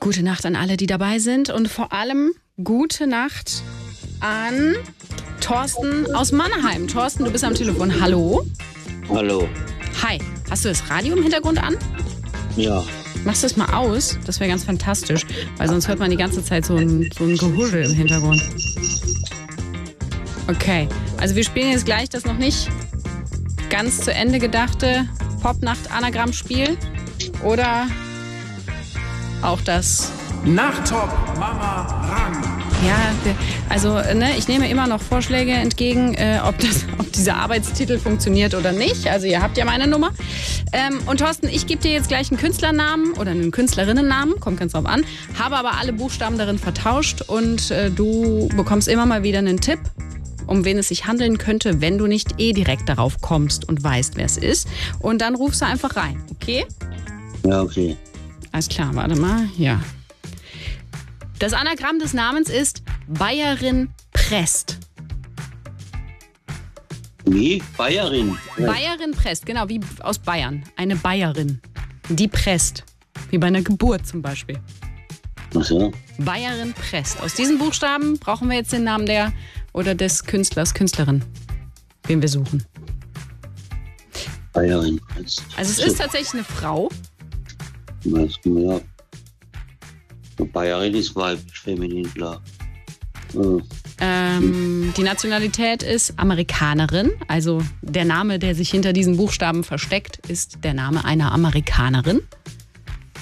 Gute Nacht an alle, die dabei sind und vor allem gute Nacht an Thorsten aus Mannheim. Thorsten, du bist am Telefon. Hallo? Hallo. Hi. Hast du das Radio im Hintergrund an? Ja. Machst du es mal aus? Das wäre ganz fantastisch, weil sonst hört man die ganze Zeit so ein Gehuschel im Hintergrund. Okay, also wir spielen jetzt gleich das noch nicht ganz zu Ende gedachte Popnacht-Anagramm-Spiel oder auch das Nachttop Mama Rang. Ja, also ich nehme immer noch Vorschläge entgegen, ob dieser Arbeitstitel funktioniert oder nicht. Also ihr habt ja meine Nummer. Und Thorsten, ich gebe dir jetzt gleich einen Künstlernamen oder einen Künstlerinnennamen, kommt ganz drauf an, habe aber alle Buchstaben darin vertauscht und du bekommst immer mal wieder einen Tipp, um wen es sich handeln könnte, wenn du nicht direkt darauf kommst und weißt, wer es ist. Und dann rufst du einfach rein, okay? Ja, okay. Alles klar, warte mal, ja. Das Anagramm des Namens ist Bayerin Prest. Wie? Bayerin? Bayerin Prest, genau, wie aus Bayern. Eine Bayerin. Die presst. Wie bei einer Geburt zum Beispiel. Ach so. Bayerin Prest. Aus diesen Buchstaben brauchen wir jetzt den Namen des Künstlers, Künstlerin, den wir suchen. Bayerin. Also es ist tatsächlich eine Frau. Ja. Bayerin ist weiblich, feminin, klar. Die Nationalität ist Amerikanerin. Also der Name, der sich hinter diesen Buchstaben versteckt, ist der Name einer Amerikanerin.